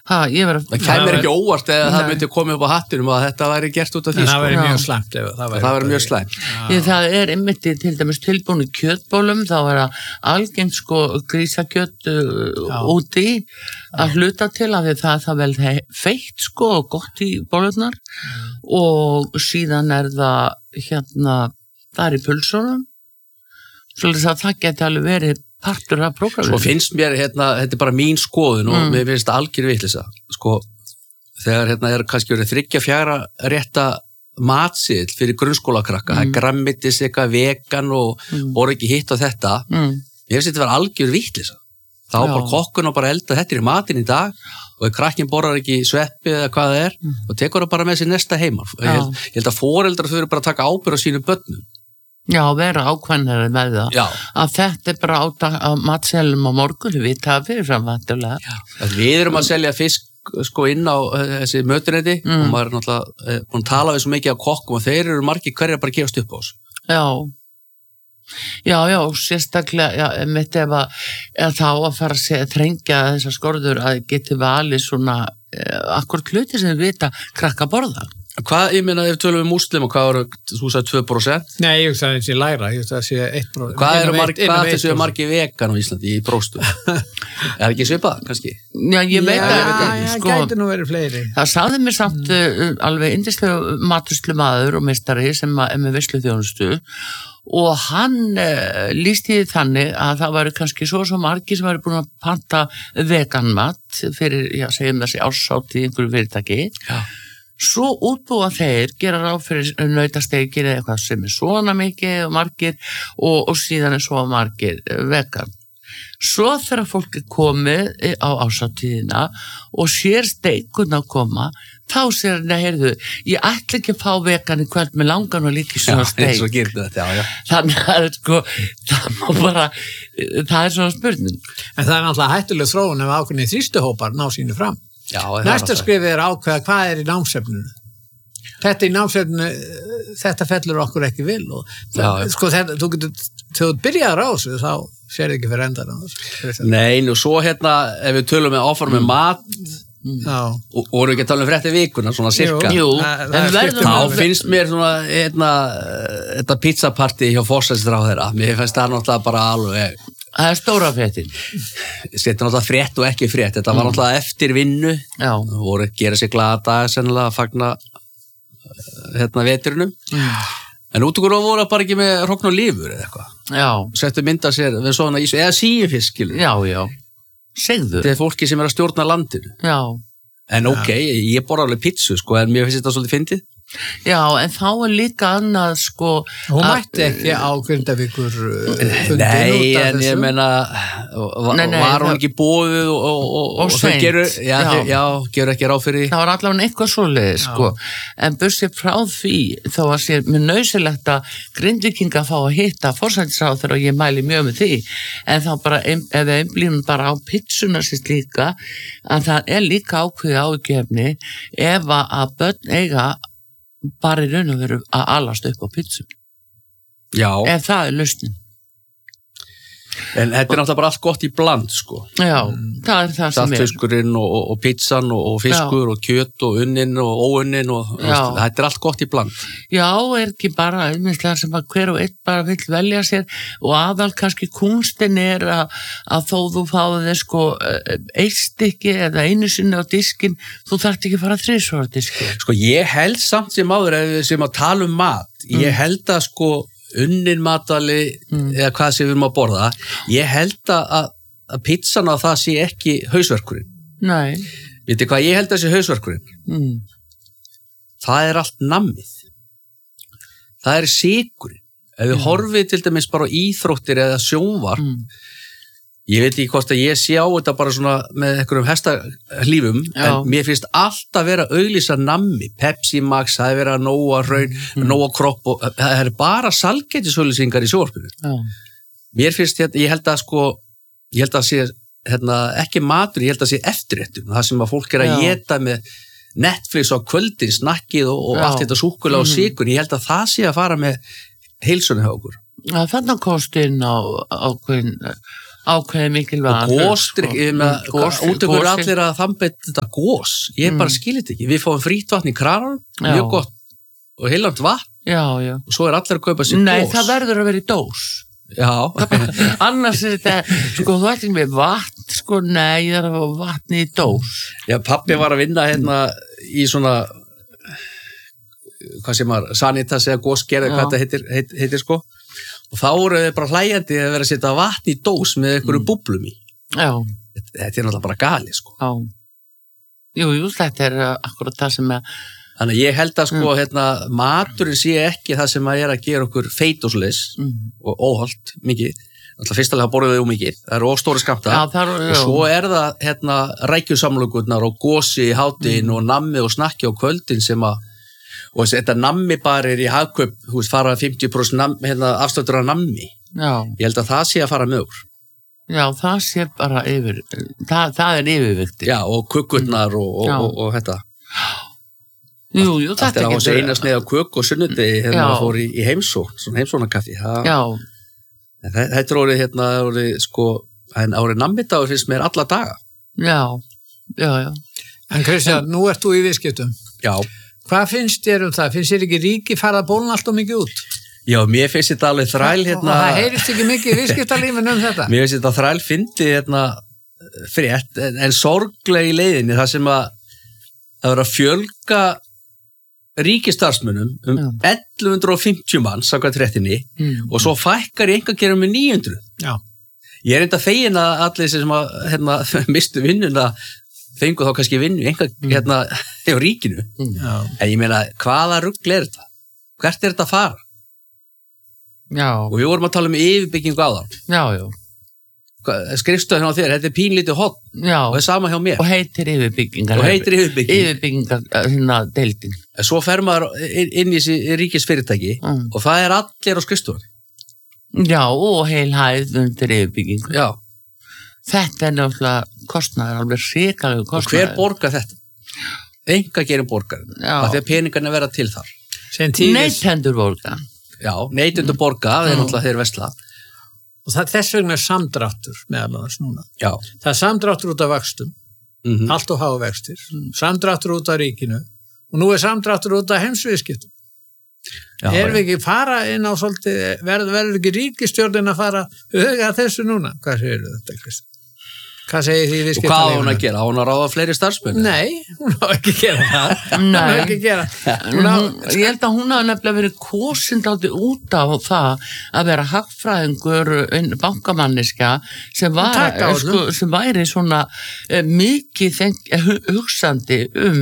Það kæmir ekki óvart eða það myndi komið upp á hattinum að þetta væri gert út af því. Það væri mjög slæmt. Það væri mjög slæmt. Það einmitt til dæmis tilbúin í kjötbólum, þá það algengt grísakjöt úti að hluta til að það vel feitt og gott í bólurnar og síðan það það í pulsunum, svo það geti alveg verið partur af prógraminu. Svo finnst mér, þetta bara mín skoðun og mér finnst það algjör vitleysa. Þegar kannski verið 3-4 rétta matsill fyrir grunnskólakrakka, það grammetis eitthvað vegan og voru ekki hitt á þetta, mér finnst þetta vera algjör vitleysa. Þá bara kokkun og bara elda þetta í matinn í dag og krakkin borðar ekki sveppi eða hvað það og tekur það bara með sér næsta heima. Ég held að foreldrar þurfi bara að taka ábyrgð á sínum börnum. Já, vera ákvæmnari með það. Já. Að þetta bara á matselum á morgun, við það fyrir framvantulega. Við erum að selja fisk inn á þessi mötuneyti og maður er náttúrulega búin að tala við svo mikið á kokkum og þeir eru margir hverja bara að gefast upp á þessu. Já, sérstaklega, mitt ef þá að fara að þrengja þessar skorður að geti valið svona akkur hluti sem við vita krakka borða. Hvað, ég meina, ef tölum við múslim og hvað eru, þú sagði 2%? Nei, ég sagði þessi læra, ég sagði 1%. Hvað þessu margir vegan á Íslandi í próstum? Ekki svipað, kannski? Já, ég veit að það gæti nú verið fleiri. Það sagði mér samt alveg yndislega maturslu maður og meistari sem er með veisluþjónustu og hann lýsti þannig að það væri kannski svo margir sem væri búin að panta veganmat fyrir, segjum þessi ársátt í einhverju fyrirtæki. Já. Svo útbúa þeir, gera ráð fyrir nautasteikir eða eitthvað sem svona mikið og margir og síðan svo margir vegan. Svo þegar fólk komið á ásáttíðina og sér steikun að koma, þá sér hann að heyrðu, ég ætla ekki að fá vegan í kvöld með langan og líki svona steik. Svo gerðu þetta, já. Þannig að það má bara, það er svona spurning. En það er náttúrulega hættuleg þróun ef ákveðni þrýstuhópar ná sínu fram. Næsta skrifið ákveða hvað í námsefninu. Þetta í námsefninu, þetta fellur okkur ekki vil og þegar þú byrjar á þessu þá sér ekki fyrir endan á þessu. Nei, og svo ef við tölum með áfram með mat og vorum ekki að tala frétti vikuna, svona cirka. Þá finnst mér svona þetta pizzapartí hjá forsætisráðherra. Mér finnst það náttúrulega bara alveg. Það er stóra fréttin. Þetta er náttúrulega frétt og ekki frétt. Þetta var náttúrulega eftir vinnu. Já. Voru að gera sér glaða dag sennilega að fagna veturunum. En útúkur voru bara ekki með hrogn og lífur eða eitthvað. Já. Settu mynda sér við svona ís eða síufisk, skilur. Já. Segðu. Þetta er fólki sem er að stjórna landinu. Já. En ég borða alveg pizzu, en mér finnst þetta svolítið fyndið. Já, en þá er líka annað Hún mætti ekki á Grindavíkur fundin Nei, en ég meina var hún ekki boðuð og þau gerur ekki ráð fyrir Það var allavega eitthvað svoleiðis en bursið frá því þá var sér mjög nauðsynlegt að Grindvíkinga fá að hitta forsætisráðherra og ég mæli mjög með því en þá bara, ef við einblínum bara á pizzuna sér líka að það er líka ákveðið ágefni ef að börn eiga bara í raun og veru að alast upp á pizzu. Já. Ef það er lausnin. En þetta er náttúrulega bara allt gott í bland, Já, það er það sem er. Saltfiskurinn og pizzan og fiskur og kjöt og unnin og óunnin og þetta er allt gott í bland. Já, er ekki bara einminslega sem að hver og einn bara vill velja sér og aðal kannski kunstin er að þó þú fáið eitt stykki eða einu sinni á diskin, þú þarft ekki að fara 3 á diskin. Ég held samt sem áður sem að tala um mat, ég held að unnin matvæli eða hvað sem við erum að borða ég held að pizzan á það sé ekki hausverkurinn. Nei. Vitið hvað ég held að sé hausverkurinn? Það er allt nammið. Það er sykurinn. Ef við horfið til dæmis bara á íþróttir eða sjónvarp ég veit ekki hvort að ég sé á þetta bara svona með einhverjum hestahlífum en mér finnst alltaf vera auglýsa nammi, Pepsi Max, það er verið að nóa raun, nóa kropp og það er bara salgætisauglýsingar í sjónvarpinu. Mér finnst ég held að sé ekki matur, ég held að sé eftirréttur, það sem að fólk er að éta með Netflix á kvöldin, snakkið og allt þetta súkkula og sykur, ég held að það sé að fara með heilsunni hjá okkur. Þannig kosti inn á ákveðin ákveði mikilvæg og gósdrykk, útökur allir að þambeit þetta gós, ég bara skilit ekki við fáum frýtt vatn í krananum, mjög gott og heilant vatn og svo allir að kaupa sér Nei, gós það verður að vera í dós annars þetta, þú ætlir með vatn, nei, það er að fá vatn í dós Já, pabbi var að vinna hérna í svona hvað sem var, Sanitas eða gósgerð hvað þetta heitir og þá voru þau bara hlæjandi að vera að setja vatn í dós með einhverju búblum í. Já. Þetta er náttúrulega bara gali, Já. Jú, þetta er akkurat það sem Þannig að ég held að maturinn sé ekki það sem að gera okkur feit og svoleiðis og óholt mikið. Alltaf fyrstulega borðum við mikið. Það eru óstóri skammta. Og svo það rækjusamlökurnar og gósi í hádeginu og nammi og snakki á kvöldin sem að og þetta nammibarir í hagkaup fara 50% afstöður af nammi ég held að það sé að fara með okkur Já, það sé bara yfir það er yfirvikti Já, og kukurnar og þetta Jú, þetta er að hósa eina sneið á kuk og sunnudegi það fór í heimsókn, svona heimsóknarkaffi Þetta er orðið árið nammidagur finnst mér alla daga Já En Kristján, nú ert þú í viðskiptum Já Hvað finnst þér það? Finnst þér ekki ríki fara að bólna allt og mikið út? Já, mér finnst þetta alveg þræl Og það heyrist ekki mikið í viðskiptalífinu þetta? Mér finnst þetta þræl fyndið frétt, en sorglega í leiðinni það sem að það verður að fjölga ríkistarfsmönnum 1150 manns samkvæmt fréttinni og svo fækkar í einkagerum með 900. Já. Ég er enda fegin að allir sem að mistu vinnuna fengu þá kannski vinnu hjá ríkinu en ég meina, hvaða rugl er þetta? Hvert er þetta að fara? Já. Og við vorum að tala yfirbyggingu á það Já Skrifstöðin á þér, þetta er pínlítið hot og það er sama hjá mér og heitir yfirbyggingar deildin Svo fer maður inn í þessi ríkisfyrirtæki og það er allir á skrifstofunni Já, og heil hæð undir yfirbyggingu Já Þetta er náttúrulega kostnaður, alveg ríkalegu kostnaður. Og hver borgar þetta? Einkageirinn borgar. Af því að peningarnir vera til þar. Neytendur borga. Já, neytendur borga, það er náttúrulega þeir versla. Og þess vegna er samdráttur meðal annars núna. Já. Það er samdráttur út af vöxtum, allt og háa vextir, samdráttur út af ríkinu og nú er samdráttur út af heimsviðskiptum. Erum við ekki fara inn á svolítið, verður ekki ríkisstjórnin að fara huga þessu núna? Hvað segir þetta, Kristján? Hvað segir því viðskiptalífinu? Og hvað á hún að gera? Á hún að ráða fleiri starfsmenn? Nei, hún á ekki að gera það. Hún á ekki að gera. Ég held að hún hafa nefnilega verið kosin dálítið út á það að vera hagfræðingur bankamanniska sem væri svona mikið hugsandi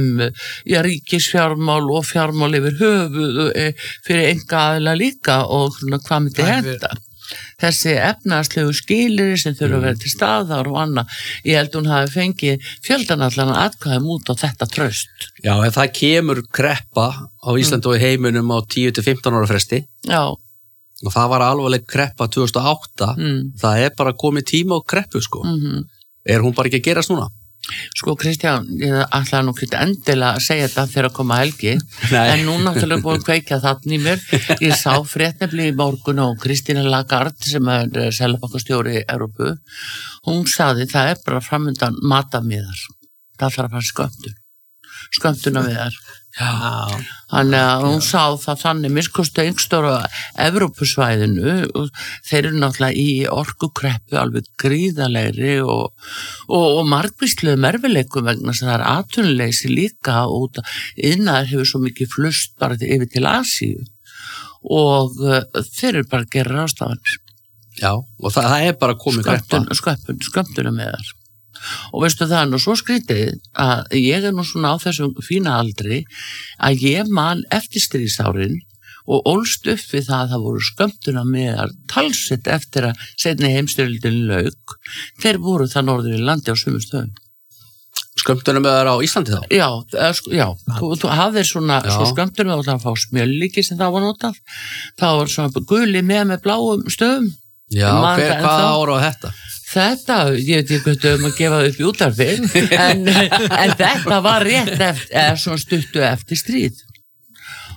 ríkisfjármál og fjármál yfir höfuð fyrir einkaaðila líka og svona hvað myndi henta. Þessi efnahagslegu skilyrði sem þurfa að vera til staðar og annað. Ég held hún hafi fengið fjöldanallan atkvæðum út á þetta traust. Já, en það kemur kreppa á Íslandi og í heiminum á 10-15 ára fresti. Já. Og það var alvarleg kreppa 2008. Það er bara komið tíma á kreppu, Er hún bara ekki að gerast núna? Kristján, ég ætlaði nú ekki endilega að segja þetta fyrir að koma helgi en nú náttúrulega búin að kveikja þarna í mér ég sá fréttnefni í morgun og Kristína Lagarde sem er seðlabankastjóri í Evrópu hún sagði það er bara framundan matamiðar það þarf að fara skömmtuna við þar þannig að hún sá það þannig miskustu yngstóra Evrópusvæðinu og þeir eru náttúrulega í orkukreppu alveg gríðalegri og margvísluðum erfileikum vegna sem það er atvinnuleysi líka út innar hefur svo mikið flust bara yfir til Asíu og þeir eru bara að gera ráðstafanir Já, og það er bara komið kreppa skömmtuna með þar og veistu það er nú svo skrítið að ég er nú svona á þessum fína aldri að ég man eftir stríðsárin og ólst upp við það að það voru skömmtuna með talsett eftir að seinni heimsstyrjöldin lauk þeir voru það norður í landi á sumum stöðum Skömmtuna með á Íslandi þá? Já, þú hafðir svona svo skömmtuna og það fá smjölíki sem það var notað það var svona guli með bláum stöðum Já, hvað ára á þetta? Þetta, ég veit ekki hvað að gefa upp í útvarfi en þetta var rétt eftir, svona stuttu eftir stríð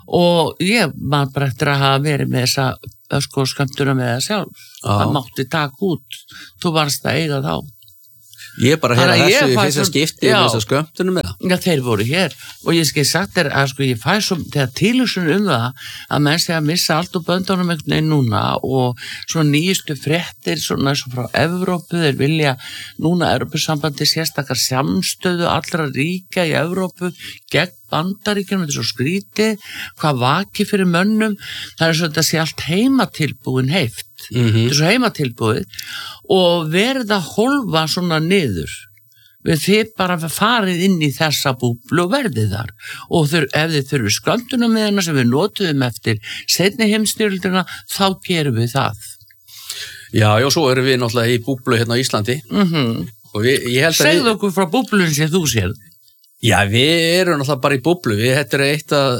og ég man bara eftir að hafa verið með þessa sko skömmtuna með það sjálf það mátti taka út, þú varst að eiga þá Ég bara heyra þessu í fyrsta skipti um þess að skömmtunum með það. Já, þeir voru hér og ég sagt þér að sko ég fæ svo þegar tilhugsun það að menn sé að missa allt úr böndunum einhvern veginn núna og svona nýjustu fréttir svona eins og frá Evrópu, þeir vilja núna Evrópusambandi sérstakar samstöðu allra ríkja í Evrópu gegn Bandaríkjunum, þetta er svo skrítið, hvað vaki fyrir mönnum, það er svo þetta sé allt heimatilbúin heift, þetta er svo heimatilbúið og verið að hólfa svona niður, við þið bara farið inn í þessa búblu og verðið þar og ef þið þurfið skömmtunum með hana sem við notuðum eftir seinni heimsstyrjöldina, þá gerum við það. Já, svo erum við náttúrulega í búblu hérna á Íslandi og ég held að Segðu okkur frá búblunum sem þú sér. Já, við erum náttúrulega bara í búblu, þetta er eitt að,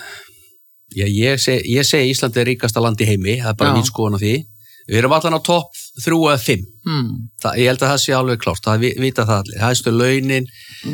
já, ég segi Íslandi er ríkasta land í heimi, það er bara mín skoðun á því. Við erum allan á topp 3 eða 5. Ég held að það sé alveg klárt, það vita það allir, það er launin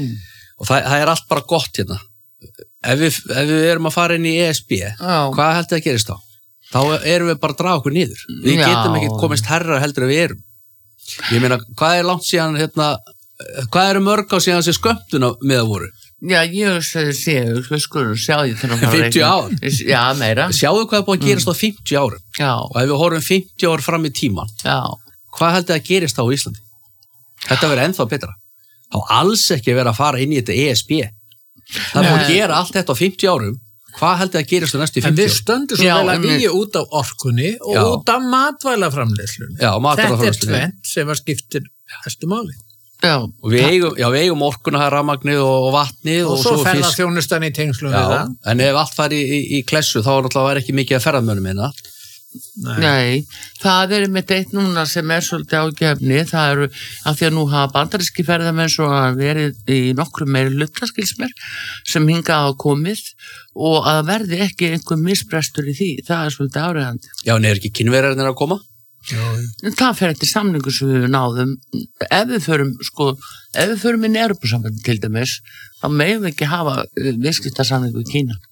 og það er allt bara gott hérna. Ef við erum að fara inn í ESB, hvað heldur það að gerist þá? Þá erum við bara að draga okkur niður. Við getum ekki komist herra heldur en við erum. Ég meina, hvað er langt síðan hérna, hvað eru mörg á síðan þessi skömmtuna með að voru? Já, ég sé, við skulum sjá því 50 ár? Já, meira. Sjáðu hvað er búin að gerast á 50 árum. Já. Og ef við horfum 50 ár fram í tíman, hvað heldur það að gerist á Íslandi? Þetta verður ennþá betra. Þá alls ekki verið að fara inn í þetta ESB. Það er búin að gera allt þetta á 50 árum. Hvað heldur það að gerist á næstu 50 árum? En við stöndum svo vel að við út af orkunni og út af matvælaframleiðslunni. Já, matvælaframleiðslunni. Þetta er tvennt sem var skiptir mestu máli. Já, og við eigum orkuna, það er rafmagnið og vatnið og svo ferðarþjónustan í tengslum við það. En ef allt fari í klessu þá náttúrulega ekki mikið að ferðarmönnum hérna. Nei, það er með eitt núna sem er svolítið ágefni, það eru af því að nú hafa bandaríski ferðarmenn svo að verið í nokkru meiri hlutaskilsmer sem hingað á komið og að verði ekki einhver misbrestur í því, það er svolítið áreiðandi. Já, en er ekki kynverjarnir að koma? Það fer eftir samningu sem við náðum ef við förum inn í Evrópusambandi til dæmis þá megum við ekki hafa viðskiptasamningu í Kína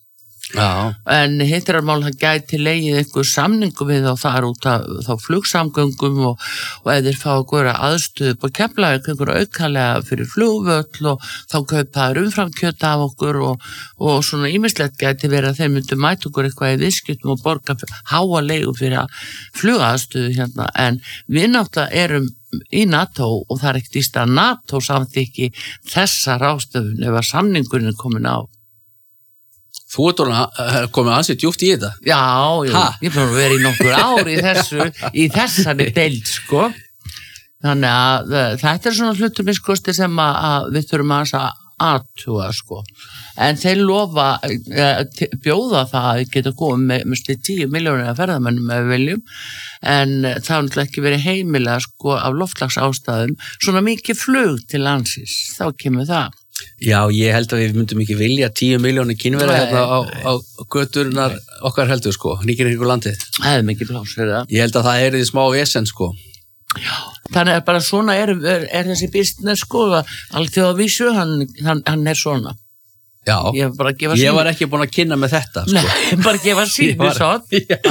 en hittarmál það gæti legið einhver samningu við og það er út af þá flugsamgöngum og ef þeir fá að góra aðstöðu på Keflavík einhver aukalega fyrir flugvöll og þá kaupaður umframkjöt af okkur og svona ýmislegt gæti verið að þeir myndu mæta okkur eitthvað í viðskiptum og borga háa leigu fyrir flugaðstöðu hérna en við náttúrulega erum í NATO og það er ekkert í stað NATO samþykki þessa ráðstöfun ef að samningurinn er komin á. Þú ert komið ansið djúpt í þetta? Já, ég er búin að vera í nokkur ár í þessari deild, sko. Þannig að þetta er svona hlutur minnskosti sem að við þurfum að aðtúa, sko. En þeir lofa bjóða það að við getum komið með 10 milljónir að ferðamönnum ef við viljum, en það er náttúrulega ekki verið heimilega, sko, af loftslagsástæðum, svona mikið flug til landsins, þá kemur það. Já, ég held að við myndum ekki vilja 10 milljónir kínverða hérna á göturnar okkar heldur, sko, ríkir ykkur landið. Það er mikið pláss fyrir það. Ég held að það er því smá vesen, sko. Já, þannig að bara svona er þessi business, sko, alþjóðavísu, hann er svona. Já, ég var ekki búin að kynna með þetta, sko. Nei, bara gefa sínu svo.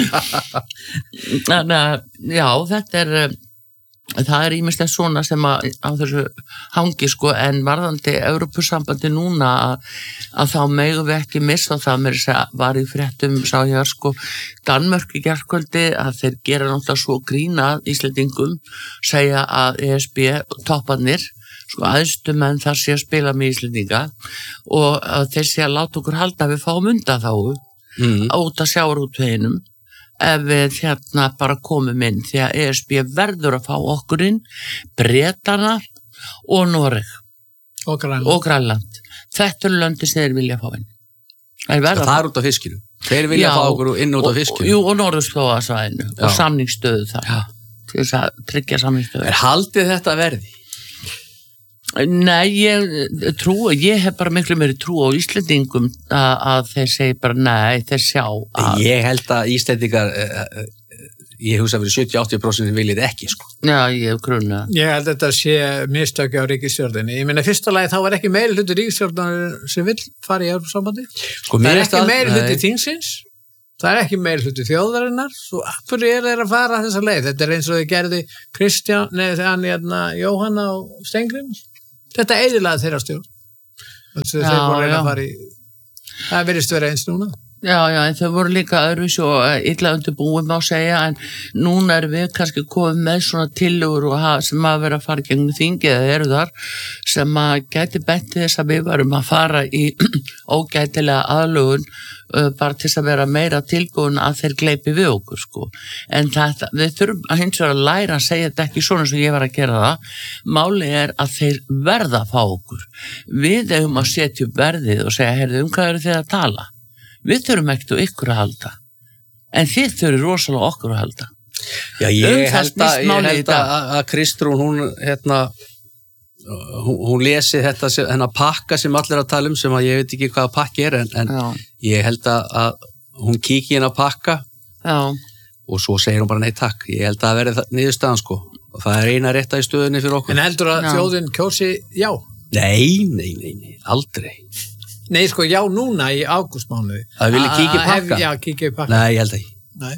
Þannig að, já, þetta er... Það er ýmislegt svona sem á þessu hangi sko en varðandi Evrópusambandi núna að þá megum við ekki missa það mér var í fréttum sá ég sko Danmörk í gærkvöldi að þeir gera náttúrulega svo grína Íslendingum segja að ESB topparnir sko aðstu menn þar sé að spila með Íslendinga og að þeir sé að láta okkur halda við fáum undan þá út að sjávarútveginum ef við hérna bara komum inn því að ESB verður að fá okkur inn Bretana og Noreg og Grænland. Þetta er löndi sem þeir vilja fá inn. Það er út af fiskinu. Þeir vilja fá okkur inn út af fiskinu. Jú, og Norðurslóðasvæðinu og samningsstöðu þar. Til þess að tryggja samningsstöðu. Haldið þetta verði? Nei, ég hef bara miklu meiri trú á Íslendingum að þeir segi bara nei, þeir sjá að... Ég held að Íslendingar ég hugsa fyrir 70-80% viljið ekki, sko. Já, ég hef grunna. Ég held að þetta sé mistöki á ríkisstjórninni. Ég meina, fyrsta lagi þá var ekki meiri hluti ríkisstjórnar sem vill fara í Evrópusambandi. Sko, það ekki meiri hluti þingsins, það ekki meiri hluti þjóðarinnar, svo af hverju þeir að fara þessa leið? Þetta eins og þau gerði Jóhanna og Steingríms. Þetta eyðilaði þeirra stjórn. Þeir voru reyna að fara í, það virðist vera eins núna. Já, en þau voru líka öðruvísi og illa undirbúin má segja, en núna við kannski komið með svona tillögur sem að vera að fara gegnum þingi eða eru þar, sem að gæti bent þess að við varum að fara í ógætilega aðlögun bara til að vera meira tilbúin að þeir gleypi við okkur, sko. En þetta, við þurfum hins vegar að læra að segja þetta ekki svona sem ég var að gera það. Máli að þeir verða að fá okkur. Við eigum að setja upp verðið og segja, heyrðu, hvað eru þið að tala? Við þurfum ekkert og ykkur að halda, en þið þurfum rosalega okkur að halda. Já, ég held að Kristrún, hún lesi þetta, hennar pakka sem allir að tala sem að ég veit ekki hvaða pakki en ég held að hún kíki hennar pakka og svo segir hún bara nei takk. Ég held að verði niðurstaðan, sko, og það eina rétta í stöðunni fyrir okkur. En heldur að þjóðin kjósi já? Nei, aldrei. Nei, sko, já, núna í ágústmánuði. Það vilja kíkja í pakka? Já, kíkja í pakka. Nei, ég held ekki.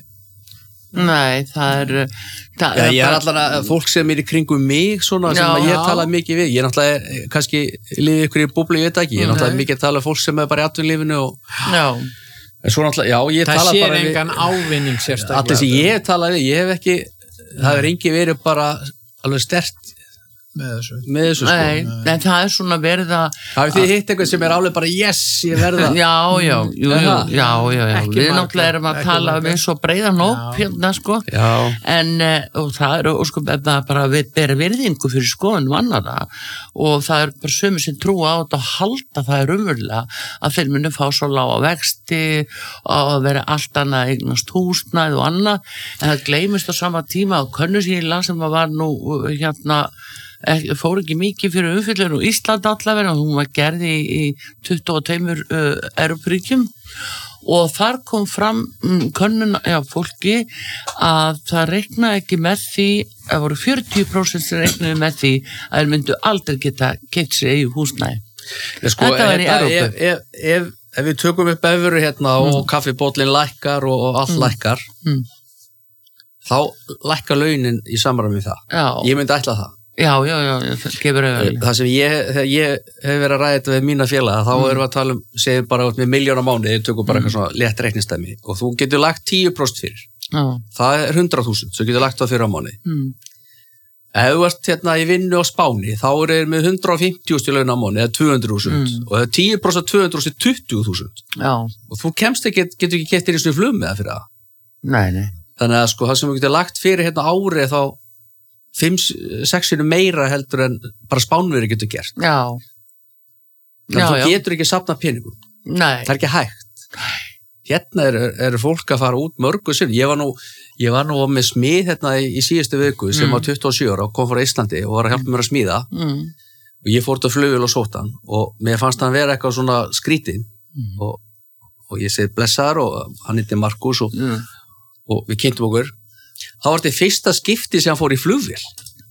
Nei, það ég allan að fólk sem í kringum mig svona sem ég talaði mikið við. Ég náttúrulega kannski liði ykkur í búbli, ég veit ekki. Ég náttúrulega mikið að tala fólk sem bara í atvinnulífinu og... Svo náttúrulega, já, ég tala bara við... Það sé engan ávinning sérstaklega. Allir sem ég talaði við, ég hef ekki... Það er engi verið bara alveg sterkt með þessu sko. Nei, það svona verið að hafið þið hitt eitthvað sem alveg bara yes, ég verða já, við náttúrulega erum að tala við svo breiðan upp hérna, sko en og það sko, bara við berum virðingu fyrir skoðun annara og það bara sömu sem trúa á þetta og halda það umverulega að þeir muni fá svo lága vexti og að vera allt annað eignast húsnæð og annað, en það gleymist á sama tíma og könnusíla sem var nú hérna fór ekki mikið fyrir umfyllur og Ísland allavega, hún var gerði í 22 Evrópuríkjum og þar kom fram könnun fólki að það reiknaði ekki með því, það voru 40% sem reiknaði með því að þeir myndu aldrei geta keypt sér eigið húsnæði. Sko, þetta var í Evrópu. Ef við tökum upp evru hérna og kaffibóllin lækkar og allt lækkar, þá lækkar launin í samræmi við það. Já. Ég myndi ætla það. Já, það gefur auðvitað. Það sem þegar ég hef verið að ræða þetta við mína félaga, þá erum við að tala segjum bara með 1 milljón á mánuði, þau tökum bara eitthvað svona létt reiknistæmi og þú getur lagt 10% fyrir. Það er 100.000, svo getur lagt það fyrir á mánuði. Ef þú ert hérna í vinnu á Spáni, þá er með 150.000 laun á mánuði, eða 200.000 og það er 10% 200.000 20.000. Og þú getur ekki keypt þér í svona flug með það fyrir það. Nei. Þannig að sko, það sem þú getur lagt fyrir hérna árið þá 5-6 meira heldur en bara Spánverið getur gert. Þannig að þú getur ekki safnað peningum. Nei. Það er ekki hægt. Hérna eru fólk að fara út mörgu sinn. Ég var nú með smið hérna í síðustu viku sem var 27 ára og kom frá Íslandi og var að hjálpa mér að smíða. Og ég fór til flugvél og sótt hann og mér fannst hann vera eitthvað svona skrítinn og ég segi blessaður og hann heitir Markus og við kynntum okkur. Það var þetta fyrsta skipti sem hann fór í flugvél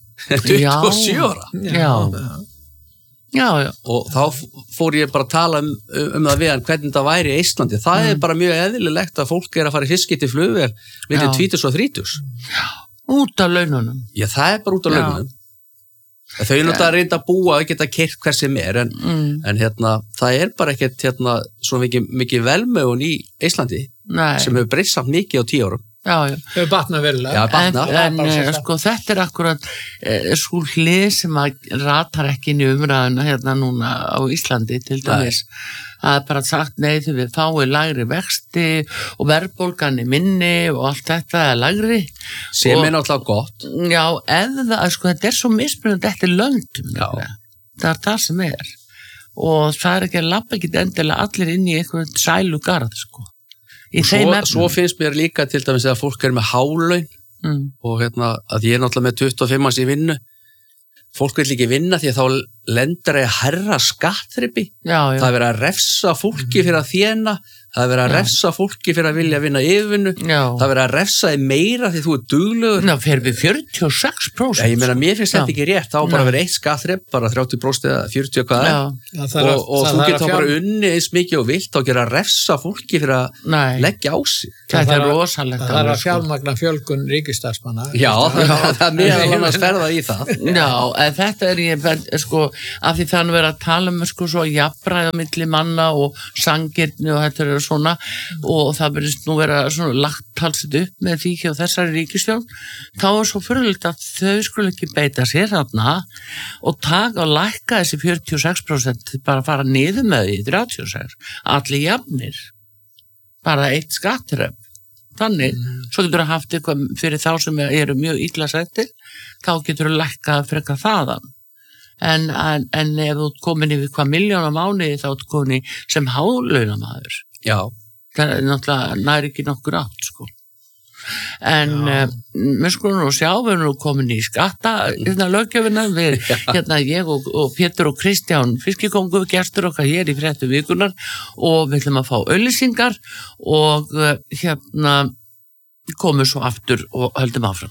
27 ára. Já. Og þá fór ég bara að tala um það við hann hvernig það væri í Íslandi. Það er bara mjög eðlilegt að fólk er að fara í fyrstskipti flugvél milli 20 og 30. Út af laununum. Já, það er bara út af laununum. Þau er náttúrulega að reynda að búa að geta keyrt hver sem er en hérna, það er bara ekkert hérna, svo mikið velmögun í Íslandi sem hefur breyst samt mikið á 10 árum. Hefur batnað verulega. Já, batnað. En sko þetta er akkurat sko hlið sem að ratar ekki inn í umræðuna hérna núna á Íslandi til dæmis. Það er bara sagt nei þegar við fáum lægri vexti og verðbólgan er minni og allt þetta er lægri. Sem er náttúrulega gott. Já, eða sko þetta er svo mismunandi eftir löndum. Það er það sem er. Og það er ekki að labba ekki endilega allir inn í einhvern sælugarð sko. Svo finnst mér líka til dæmis að fólk er með hálaun og hérna að ég er náttúrulega með 25 manns í vinnu. Fólk vil ekki vinna því að þá lendar að herra skattþrepi, það er verið að refsa fólki fyrir að þéna, það er verið að refsa fólki fyrir að vilja vinna yfirvinnu, það er verið að refsa þig meira því þú duglegur. Já, fer við 46%. Ég meina, mér finnst þetta ekki rétt, þá bara verið eitt skattþrep, bara 30% eða 40 hvað og þú getur þá bara unni eins mikið og vilt þá gera að refsa fólki fyrir að leggja á sig. Þetta er rosalegt. Það er að fjármagna fjölgun ríkisstarfsmanna. Já, það er meðal annars ferða í það. Já, en þetta er ég, sko, af því þannig verið að tala sko svo jafnræði á milli manna og sanngirni og þetta svona og það verðist nú vera svona lagt talsið upp með því hjá þessari ríkisstjórn, þá er svo fyrirlegt að þau skulle ekki beita sér þarna og taka og lækka þessi 46% bara fara niður með því 36%, allir jafnir bara eitt skattref þannig, svo getur þú haft eitthvað fyrir þá sem eru mjög illa settir, þá getur þú lækkað frekar þaðan en ef þú komin yfir hvað milljón á mánuði þá þú komin sem hálaunamaður. Já. Það er náttúrulega næri ekki nokkur átt, sko. En við skulum nú sjá, við erum nú komin í skatta löggjöfina, við, ég og Pétur og Kristján Fiskikongu, gestur okkar hér í Fréttum vikunar og við ætlum að fá auglýsingar og komum svo aftur og höldum áfram.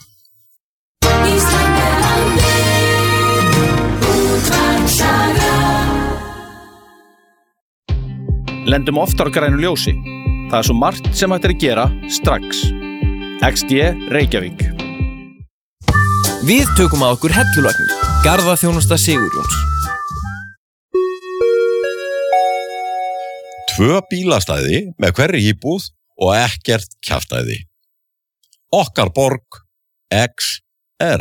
Lendum oftar á grænu ljósi. Það svo margt sem hægt að gera strax. XD Reykjavík. Við tökum að okkur hellulagnir. Garðaþjónusta Sigurjóns. 2 bílastæði með hverri íbúð og ekkert kjaftæði. Okkar borg XR.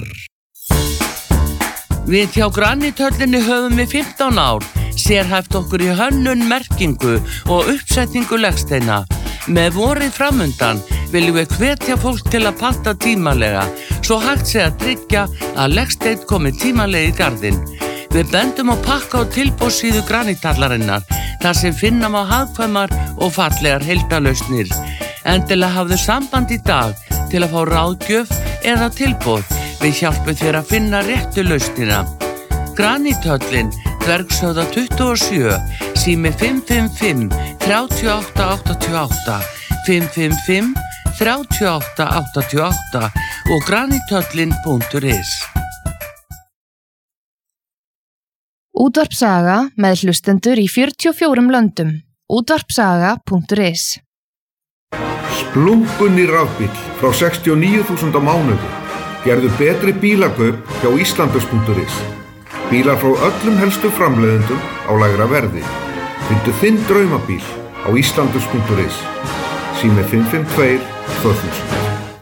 Við hjá Granithöllinni höfum við 15 ár. Sérhæft okkur í hönnun, merkingu og uppsetningu legsteina. Með vorið framundan viljum við hvetja fólk til að panta tímalega, svo hægt sé að tryggja að legsteinn komi tímalega í garðinn. Við bendum á pakka og tilboðssíðu Granithallarinnar, þar sem finna má hagkvæmar og fallegar heildalausnir. Endilega hafðu samband í dag til að fá ráðgjöf eða tilboð. Við hjálpum þér að finna réttu lausnina. Granithöllin, Dvergshöfða 27, sími 555 3888, 555 3888 og granithöllin.is. Útvarpsaga með hlustendur í 44 löndum. Útvarpsaga.is. Splunkunni rafbíll frá 69.000 á mánuði. Gerðu betri bílakaup hjá Íslandus.is. Bílar frá öllum helstu framleiðendum á lægra verði. Fyndu þinn draumabíl á Íslandus.is. Sími 552 2000.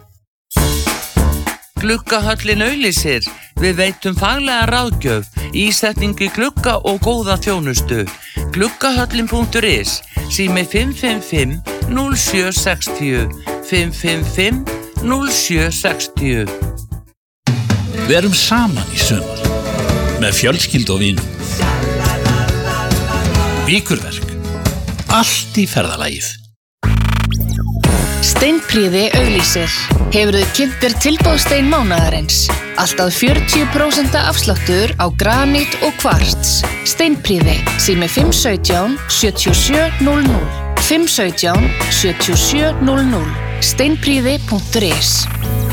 Gluggahöllin auglýsir. Við veitum faglega ráðgjöf, ísetningu glugga og góða þjónustu. Gluggahöllin.is. Sími 555 0760 555 0760. Við erum saman í sumar með fjölskyldu og vinum. Vikurverk. Allt í ferðalagið. Steinprýði auglýsir. Hefurðu kynnt þér tilboðstein mánaðarins? Allt að 40% afsláttur á granít og kvarts. Steinprýði, sími 517 7700. 517 7700. Steinprýði.is.